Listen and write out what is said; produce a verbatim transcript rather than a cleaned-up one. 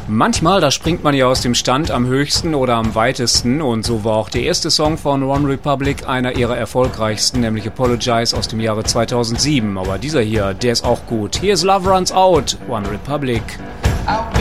Manchmal, da springt man ja aus dem Stand am höchsten oder am weitesten, und so war auch der erste Song von OneRepublic einer ihrer erfolgreichsten, nämlich Apologize aus dem Jahre zweitausendsieben. Aber dieser hier, der ist auch gut. Hier ist Love Runs Out, OneRepublic.